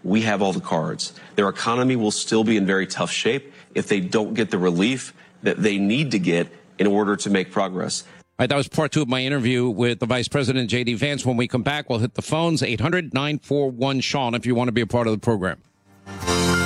we have all the cards. Their economy will still be in very tough shape if they don't get the relief that they need to get in order to make progress. All right, that was part 2 of my interview with the Vice President, J.D. Vance. When we come back, we'll hit the phones, 800-941-SEAN, if you want to be a part of the program.